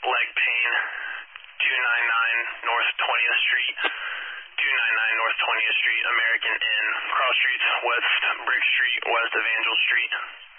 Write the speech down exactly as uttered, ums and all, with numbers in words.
leg pain, two ninety-nine North twentieth Street, two ninety-nine North twentieth Street, American Inn, cross streets, West Brick Street, West Evangel Street.